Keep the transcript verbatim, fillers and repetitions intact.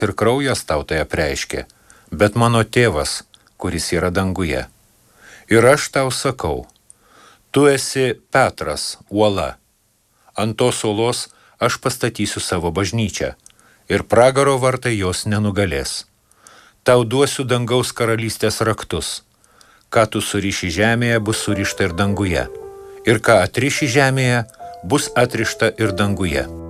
ir kraujas tau tai apreiškė, bet mano tėvas, kuris yra danguje. Ir aš tau sakau, tu esi Petras, uola. Ant tos uolos aš pastatysiu savo bažnyčią, ir pragaro vartai jos nenugalės. Tau duosiu dangaus karalystės raktus. Ką tu suriši žemėje, bus surišta ir danguje. Ir ką atriši žemėje, bus atrišta ir danguje.